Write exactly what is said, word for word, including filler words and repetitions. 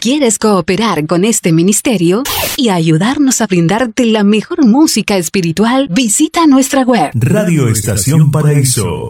¿Quieres cooperar con este ministerio y ayudarnos a brindarte la mejor música espiritual? Visita nuestra web Radio Estación Paraíso.